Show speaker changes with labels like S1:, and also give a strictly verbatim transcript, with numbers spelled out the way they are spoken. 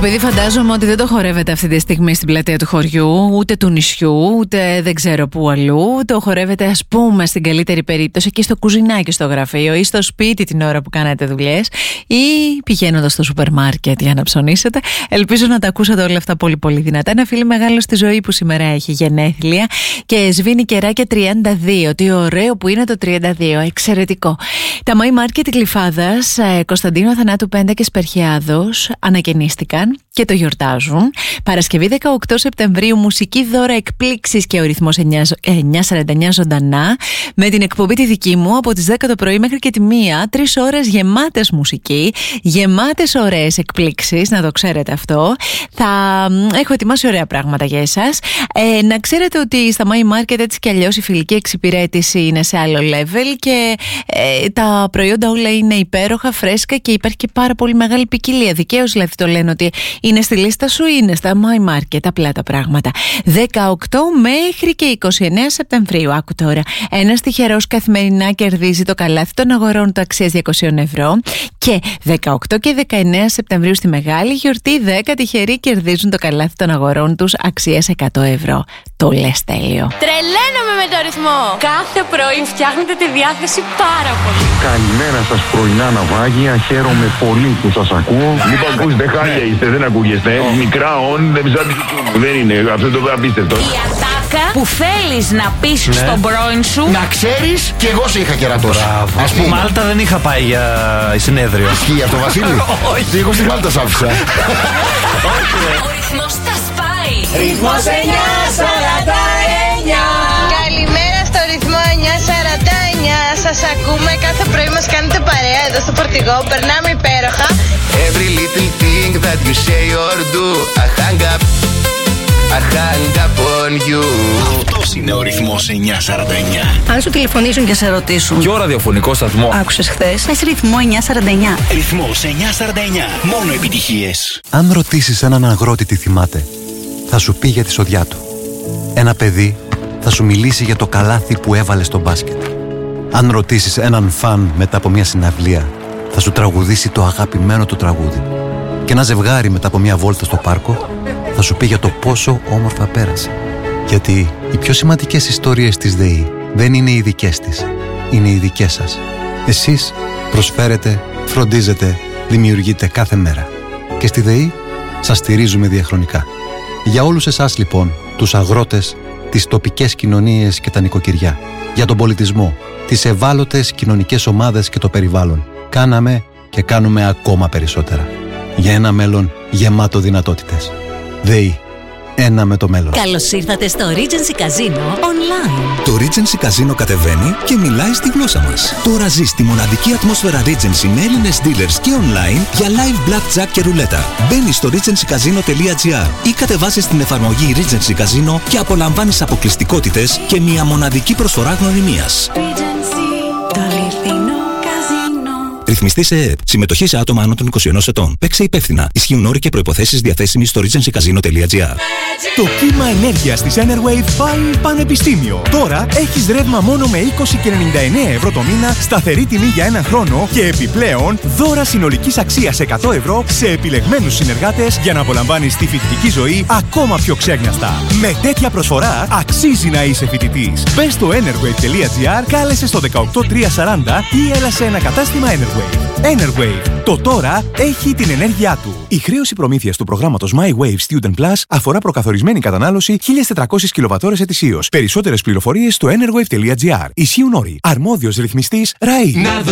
S1: παιδί φαντάζομαι ότι δεν το χορεύετε αυτή τη στιγμή στην πλατεία του χωριού, ούτε του νησιού, ούτε δεν ξέρω πού αλλού. Το χορεύετε, ας πούμε, στην καλύτερη περίπτωση εκεί στο κουζινάκι στο γραφείο ή στο σπίτι την ώρα που κάνετε δουλειές ή πηγαίνοντας στο σούπερ μάρκετ για να ψωνίσετε. Ελπίζω να τα ακούσατε όλα αυτά πολύ πολύ δυνατά. Ένα φίλο μεγάλο στη ζωή που σήμερα έχει γενέθλια και σβήνει κεράκια τριάντα δύο. Τι ωραίο που είναι το τριάντα δύο, εξαιρετικό. Τα My Market Γλυφάδας, Κωνσταντίνου Αθανάτου Πέντα και Σπερχιάδος ανακαινίστηκαν και το γιορτάζουν. Παρασκευή δεκαοκτώ Σεπτεμβρίου, μουσική δώρα, εκπλήξεις και ο ρυθμός εννιά σαράντα εννιά ζωντανά, με την εκπομπή τη δική μου από τις δέκα το πρωί μέχρι και τη μία. Τρεις ώρες γεμάτες μουσική, γεμάτες ωραίες εκπλήξεις, να το ξέρετε αυτό. Θα έχω ετοιμάσει ωραία πράγματα για εσάς. Ε, να ξέρετε ότι στα My Market έτσι κι αλλιώς η φιλική εξυπηρέτηση είναι σε άλλο level και ε, τα προϊόντα όλα είναι υπέροχα, φρέσκα και υπάρχει και πάρα πολύ μεγάλη ποικιλία. Δικαίως δηλαδή το λένε ότι είναι στη λίστα σου, είναι στα My Market, απλά τα πράγματα. δεκαοκτώ μέχρι και είκοσι εννέα Σεπτεμβρίου, άκου τώρα. Ένας τυχερός καθημερινά κερδίζει το καλάθι των αγορών του αξίας διακόσια ευρώ και δεκαοκτώ και δεκαεννέα Σεπτεμβρίου στη μεγάλη γιορτή δέκα τυχεροί κερδίζουν το καλάθι των αγορών τους αξίας εκατό ευρώ. Το λες τέλειο.
S2: Τρελαίνομαι με το ρυθμό. Κάθε πρωί φτιάχνετε τη διάθεση πάρα πολύ.
S3: Καλημέρα σας πρωινά ναυάγια. Χαίρομαι πολύ που σας ακούω. Μην ακούστε, χάλια είστε, δεν ακούγεστε. Μικρά όν, δεν ψάχνει. Δεν είναι, αυτό το απίστευτο.
S2: Η ατάκα που θέλεις να πεις ναι. στον πρώην σου.
S4: Να ξέρεις, κι εγώ σε είχα κερατώσει.
S5: Ας πούμε. Μάλτα δεν είχα πάει για συνέδριο.
S4: Ισχύει αυτό, Βασίλη? Όχι. Εγώ στη Μάλτα σ' άφησα.
S2: Ο ρυθμός τα σπάει.
S6: Ρυθμός εννιά σαράντα εννιά.
S7: Καλημέρα στο ρυθμό εννιά σαράντα εννιά. Σας ακούμε, κάθε πρωί μας κάνετε παρέα εδώ στο φορτηγό. Περνάμε υπέροχα.
S8: Every little thing that you say or do, I hang up, I hang up on you.
S9: Αυτός είναι ο ρυθμός εννιά σαράντα εννιά.
S10: Αν σου τηλεφωνήσουν και σε ρωτήσουν
S11: ποιο ραδιοφωνικό σταθμό
S10: άκουσες χθες, πες ρυθμό εννιά σαράντα εννιά.
S9: Ρυθμός εννιά σαράντα εννιά. Μόνο επιτυχίες.
S12: Αν ρωτήσεις έναν αγρότη τι θυμάται, θα σου πει για τη σοδιά του. Ένα παιδί θα σου μιλήσει για το καλάθι που έβαλε στο μπάσκετ. Αν ρωτήσεις έναν φαν μετά από μια συναυλία, θα σου τραγουδήσει το αγαπημένο του τραγούδι. Και ένα ζευγάρι μετά από μια βόλτα στο πάρκο θα σου πει για το πόσο όμορφα πέρασε. Γιατί οι πιο σημαντικές ιστορίες της ΔΕΗ δεν είναι οι δικές της, είναι οι δικές σας. Εσείς προσφέρετε, φροντίζετε, δημιουργείτε κάθε μέρα. Και στη ΔΕΗ σας στηρίζουμε διαχρονικά. Για όλους εσάς λοιπόν, τους αγρότες, τις τοπικές κοινωνίες και τα νοικοκυριά, για τον πολιτισμό, τις ευάλωτες κοινωνικές ομάδες και το περιβάλλον, κάναμε και κάνουμε ακόμα περισσότερα. Για ένα μέλλον γεμάτο δυνατότητες. ΔΕΗ. Ένα με το μέλλον.
S13: Καλώς ήρθατε στο Regency Casino Online.
S14: Το Regency Casino κατεβαίνει και μιλάει στη γλώσσα μας. Τώρα ζεις τη μοναδική ατμόσφαιρα Regency με Έλληνες dealers και online για live blackjack και ρουλέτα. Μπαίνεις στο regency casino τελεία gr ή κατεβάζεις την εφαρμογή Regency Casino και απολαμβάνεις αποκλειστικότητες και μια μοναδική προσφορά γνωριμίας.
S13: Regency, το αληθινό καζίνο.
S14: Ρυθμιστή σε ΕΕΠ. Συμμετοχή σε άτομα άνω των είκοσι ενός ετών. Παίξε υπεύθυνα. Ισχύουν όροι και προϋποθέσεις διαθέσιμοι στο regency casino τελεία gr.
S15: Το κύμα ενέργειας της Enerwave πάει πανεπιστήμιο. Τώρα έχεις ρεύμα μόνο με είκοσι και ενενήντα εννέα ευρώ το μήνα, σταθερή τιμή για ένα χρόνο και επιπλέον δώρα συνολικής αξίας εκατό ευρώ σε επιλεγμένους συνεργάτες για να απολαμβάνεις τη φοιτητική ζωή ακόμα πιο ξέγνιαστα. Με τέτοια προσφορά αξίζει να είσαι φοιτητής. Μπες στο enerwave τελεία gr, κάλεσε στο δεκαοκτώ τριακόσια σαράντα ή έλα σε ένα κατάστημα Enerwave. Enerwave. Το τώρα έχει την ενέργειά του. Η χρέωση προμήθειας του προγράμματος My Wave Student Plus αφορά προκαθορισμένη κατανάλωση χίλιες τετρακόσιες κιλοβατώρες ετησίως. Περισσότερες πληροφορίες στο enerwave τελεία gr. Ισχύουν όροι. Αρμόδιος ρυθμιστής ΡΑΗ.